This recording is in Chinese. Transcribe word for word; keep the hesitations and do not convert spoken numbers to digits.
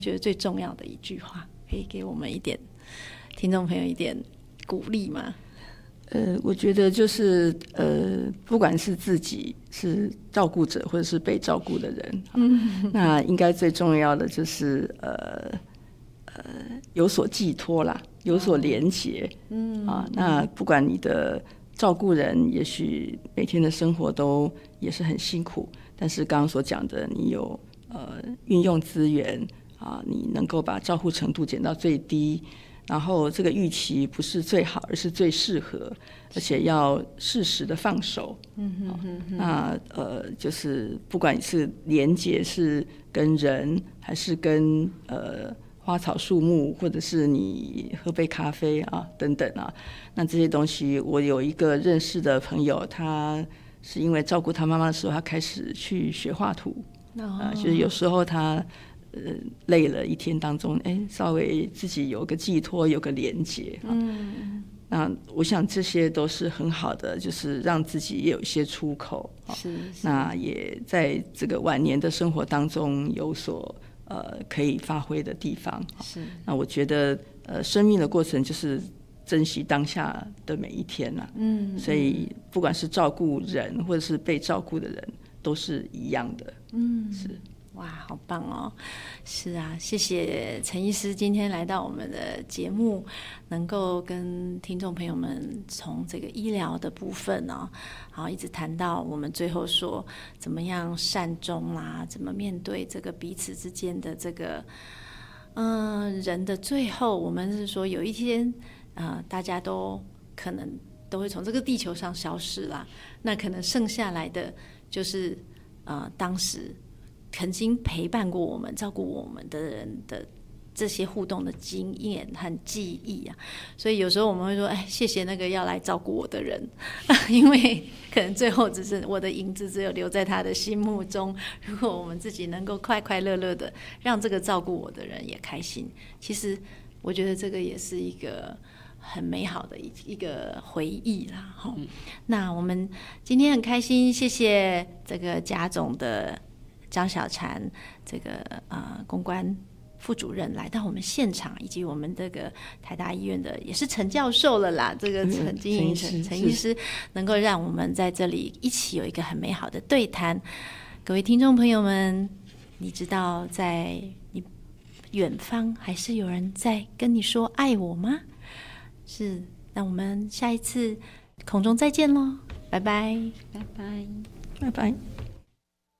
觉得最重要的一句话，可以给我们一点听众朋友一点鼓励吗？ 呃，我觉得就是呃，不管是自己是照顾者或者是被照顾的人，嗯，那应该最重要的就是呃呃有所寄托啦，有所连结，嗯啊，那不管你的照顾人，也许每天的生活都也是很辛苦，但是刚刚所讲的，你有呃运用资源啊，你能够把照护程度减到最低。然后这个预期不是最好，而是最适合，而且要适时的放手。嗯哼哼哼。那呃，就是不管是连结是跟人，还是跟呃花草树木，或者是你喝杯咖啡啊等等啊，那这些东西，我有一个认识的朋友，他是因为照顾他妈妈的时候，他开始去学画图。啊、呃，就是有时候他。呃，累了一天当中，哎，稍微自己有个寄托，有个连结，嗯，那我想这些都是很好的，就是让自己也有一些出口， 是，是那也在这个晚年的生活当中有所呃可以发挥的地方， 是。 那我觉得呃，生命的过程就是珍惜当下的每一天啦，嗯，所以不管是照顾人或者是被照顾的人，都是一样的，嗯，是。 哇，好棒哦！是啊，谢谢陈医师今天来到我们的节目，能够跟听众朋友们从这个医疗的部分哦，好一直谈到我们最后说怎么样善终啦，怎么面对这个彼此之间的这个嗯、呃、人的最后，我们是说有一天呃大家都可能都会从这个地球上消失啦，那可能剩下来的就是呃当时曾经陪伴过我们、照顾我们的人的这些互动的经验和记忆啊，所以有时候我们会说，哎，谢谢那个要来照顾我的人，因为可能最后只是我的影子，只有留在他的心目中。如果我们自己能够快快乐乐的让这个照顾我的人也开心，其实我觉得这个也是一个很美好的一个回忆啦。嗯、那我们今天很开心，谢谢这个贾总的。张小婵这个呃公关副主任来到我们现场，以及我们这个台大医院的也是陈教授了啦，这个陈经营陈陈医师，能够让我们在这里一起有一个很美好的对谈。各位听众朋友们，你知道在你远方还是有人在跟你说爱我吗？是，那我们下一次空中再见咯，拜拜， 拜拜，拜拜。